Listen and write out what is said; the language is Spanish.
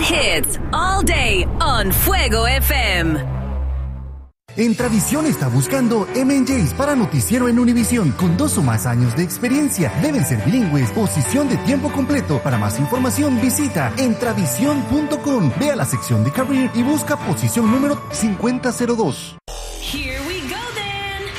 hits all day on Fuego FM. Entravisión está buscando M&Js para noticiero en Univisión con 2 o más años de experiencia. Deben ser bilingües, posición de tiempo completo. Para más información visita entravisión.com. Ve a la sección de Career y busca posición número 5002.